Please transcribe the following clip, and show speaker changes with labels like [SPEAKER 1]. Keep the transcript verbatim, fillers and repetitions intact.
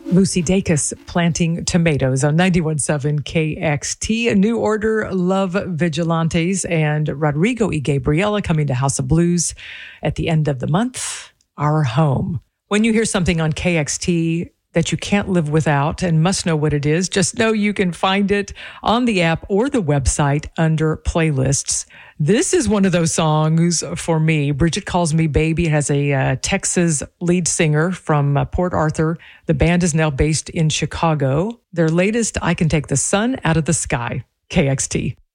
[SPEAKER 1] Lucy Dacus planting tomatoes on ninety-one point seven K X T. A New Order, Love Vigilantes, and Rodrigo y Gabriela coming to House of Blues at the end of the month. Our Home. When you hear something on K X T that you can't live without and must know what it is, just know you can find it on the app or the website under playlists. This is one of those songs for me. Bridget Calls Me Baby. It has a uh, Texas lead singer from uh, Port Arthur. The band is now based in Chicago. Their latest, I Can Take the Sun Out of the Sky. K X T.